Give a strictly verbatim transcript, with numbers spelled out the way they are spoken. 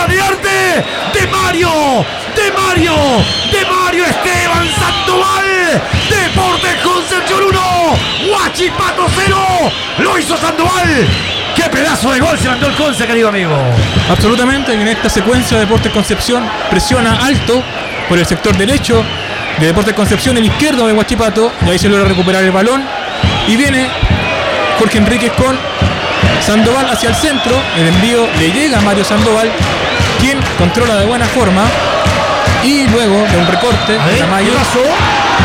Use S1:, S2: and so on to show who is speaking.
S1: obra de arte de Mario, de Mario, de Mario Esteban Sandoval. Deportes Concepción uno, Huachipato cero. Lo hizo Sandoval. ¡Qué pedazo de gol se mandó el Conce, querido amigo!
S2: Absolutamente, en esta secuencia Deportes Concepción presiona alto por el sector derecho de Deportes Concepción, el izquierdo de Huachipato, y ahí se logra recuperar el balón. Y viene Jorge Enríquez con Sandoval hacia el centro. El envío le llega a Mario Sandoval, quien controla de buena forma. Y luego de un recorte,
S1: a ver,
S2: Tamayo,
S1: ¿qué pasó?